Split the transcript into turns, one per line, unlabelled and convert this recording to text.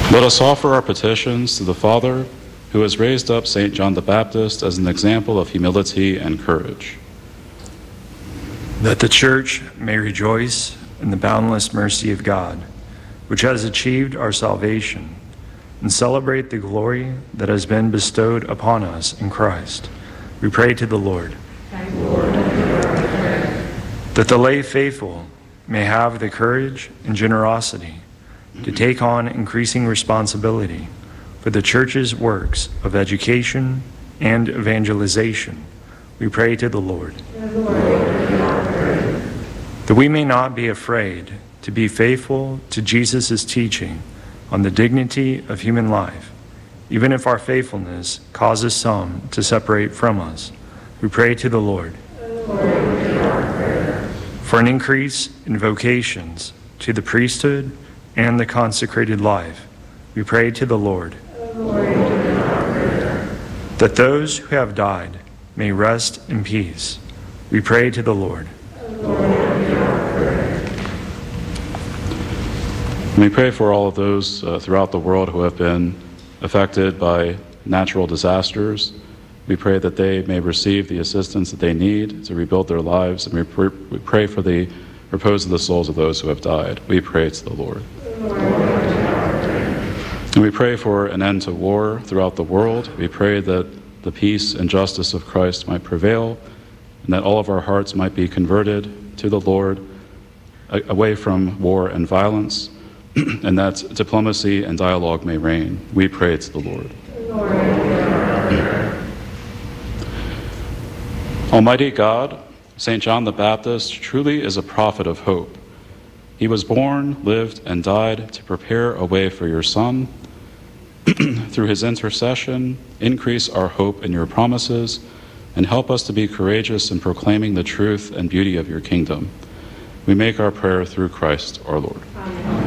Let us offer our petitions to the Father, who has raised up St. John the Baptist as an example of humility and courage.
That the Church may rejoice in the boundless mercy of God, which has achieved our salvation, and celebrate the glory that has been bestowed upon us in Christ. We pray to the Lord. That the lay faithful may have the courage and generosity to take on increasing responsibility for the Church's works of education and evangelization. We pray to the Lord. That we may not be afraid to be faithful to Jesus' teaching on the dignity of human life, even if our faithfulness causes some to separate from us. We pray to the Lord. For an increase in vocations to the priesthood and the consecrated life, we pray to the Lord. That those who have died may rest in peace, we pray to the Lord.
We pray for all of those throughout the world who have been affected by natural disasters. We pray that they may receive the assistance that they need to rebuild their lives, and we pray for the repose of the souls of those who have died. We pray to the Lord. And we pray for an end to war throughout the world. We pray that the peace and justice of Christ might prevail, and that all of our hearts might be converted to the Lord, away from war and violence, and that diplomacy and dialogue may reign. We pray to the Lord. Almighty God, St. John the Baptist truly is a prophet of hope. He was born, lived, and died to prepare a way for your Son. Through his intercession, increase our hope in your promises, and help us to be courageous in proclaiming the truth and beauty of your kingdom. We make our prayer through Christ our Lord.
Amen.